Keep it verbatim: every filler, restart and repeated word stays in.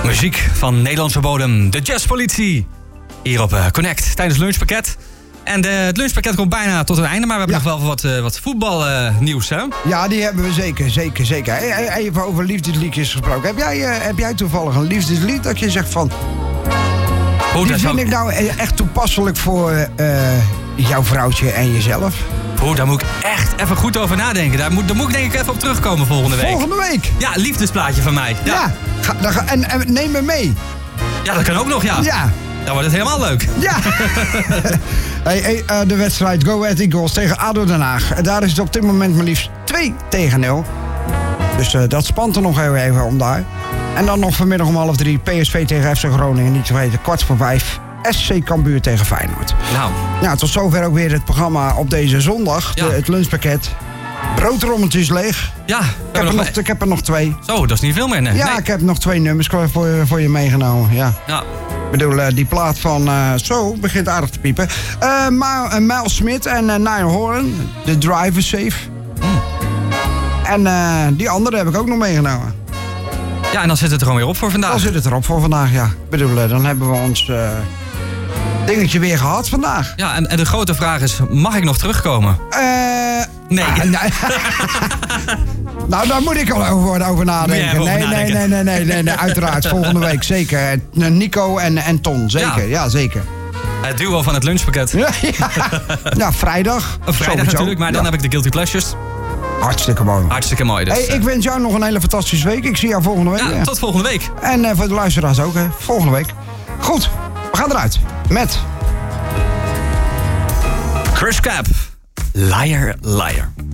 Muziek van Nederlandse bodem, de Jazzpolitie. Hier op uh, Connect tijdens lunchpakket. En de, het lunchpakket komt bijna tot een einde, maar we hebben ja. nog wel wat, uh, wat voetbalnieuws, uh, hè? Ja, die hebben we zeker, zeker, zeker. Even over liefdesliedjes gesproken. Heb jij, uh, heb jij toevallig een liefdeslied dat je zegt van... Oh, die vind ik nou echt toepasselijk voor uh, jouw vrouwtje en jezelf? Oh, daar moet ik echt even goed over nadenken. Daar moet, daar moet ik denk ik even op terugkomen volgende week. Volgende week? Ja, liefdesplaatje van mij. Ja, ja ga, dan ga, en, en neem me mee. Ja, dat kan ook nog, ja. Ja. Dan wordt het helemaal leuk. Ja. hey, hey, uh, de wedstrijd Go Ahead Eagles tegen A D O Den Haag. Daar is het op dit moment maar liefst twee tegen nul. Dus uh, dat spant er nog heel even om daar. En dan nog vanmiddag om half drie P S V tegen F C Groningen. Niet te weten, kwart voor vijf. S C Cambuur tegen Feyenoord. Nou. Ja, tot zover ook weer het programma op deze zondag. Ja. De, het lunchpakket. Broodrommeltjes leeg. Ja. Ik heb, er nog, ik heb er nog twee. Zo, dat is niet veel meer, nee. Ja, nee. ik heb nog twee nummers voor, voor je meegenomen. Ja. Ja. Ik bedoel, uh, die plaat van... Uh, zo, begint aardig te piepen. Uh, Ma- uh, Miles Smith en uh, Niall Horan. The Driver Safe. Mm. En uh, die andere heb ik ook nog meegenomen. Ja, en dan zit het er gewoon weer op voor vandaag. Dan zit het erop voor vandaag, ja. Ik bedoel, uh, dan hebben we ons uh, dingetje weer gehad vandaag. Ja, en, en de grote vraag is, mag ik nog terugkomen? Uh, nee. Uh, nee. Nou, daar moet ik al over, over nadenken. Over nee, nadenken. nee, nee, nee, nee, nee, nee, uiteraard. Volgende week, zeker. Nico en, en Ton, zeker. Ja, ja zeker. Het duo van het lunchpakket. Ja, ja. Nou, vrijdag. Vrijdag sowieso. Natuurlijk, maar dan ja. heb ik de Guilty Pleasures. Hartstikke mooi. Hartstikke mooi. Dus, hey, ik wens jou nog een hele fantastische week. Ik zie jou volgende week. Ja, ja. Tot volgende week. En uh, voor de luisteraars ook, hè. Volgende week. Goed, we gaan eruit. Met... Chris Cap. Liar, liar.